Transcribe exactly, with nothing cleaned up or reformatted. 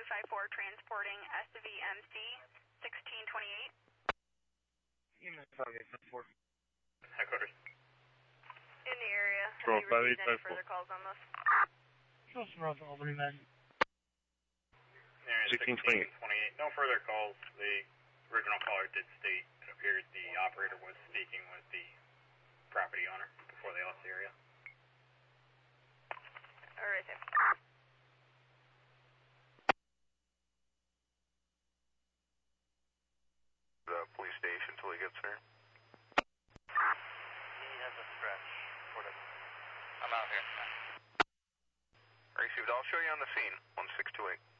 five four transporting S V M C sixteen twenty-eight. Headquarters. In the area. Control Have you received any further calls on this? sixteen twenty-eight. No further calls. The original caller did state it appeared the operator was speaking with the property owner before they left the area. Alright, sir. The police station until he gets there. He has a stretch for the... I'm out here. Received. I'll show you on the scene. one six two eight.